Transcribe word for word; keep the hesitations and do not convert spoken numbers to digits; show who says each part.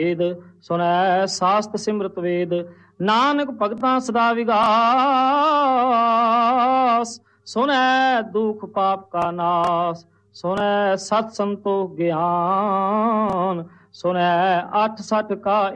Speaker 1: वेद सुनै सास्त सिमरत वेद नानक भगतां सदा विगास सुनै दुख पाप का नाश सुनै सत संतोख ज्ञान सुनै अठ सठ का